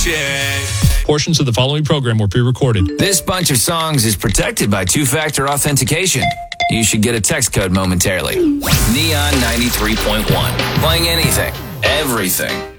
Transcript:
check. Portions of the following program were pre-recorded. This bunch of songs is protected by two-factor authentication. You should get a text code momentarily. Neon 93.1. Playing anything, everything.